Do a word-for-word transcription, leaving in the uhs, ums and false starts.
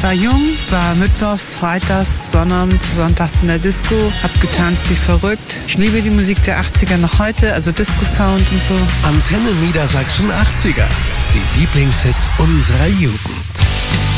war jung, war mittwochs, freitags, Sonnabend, sonntags in der Disco, hab getanzt wie verrückt. Ich liebe die Musik der achtziger noch heute, also Disco-Sound und so. Antenne Niedersachsen achtziger, die Lieblingshits unserer Jugend.